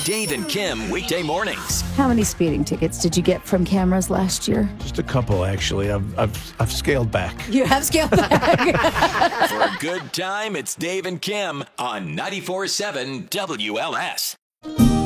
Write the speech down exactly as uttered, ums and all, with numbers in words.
Dave and Kim, weekday mornings. How many speeding tickets did you get from cameras last year? Just a couple, actually. I've, I've, I've scaled back. You have scaled back. For a good time, it's Dave and Kim on ninety-four point seven W L S.